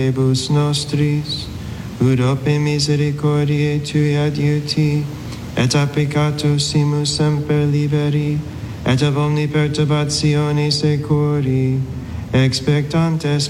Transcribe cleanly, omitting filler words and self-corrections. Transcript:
Bus nostris, ut ope misericordiae tui adiuti, et a peccatusimus semper liberi, et ab omni perturbatione securi, expectantes